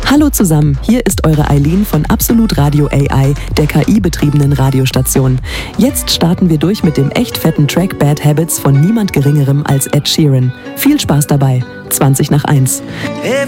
Hallo zusammen, hier ist eure Eileen von Absolut Radio AI, der KI-betriebenen Radiostation. Jetzt starten wir durch mit dem echt fetten Track Bad Habits von niemand Geringerem als Ed Sheeran. Viel Spaß dabei. 20 nach 1.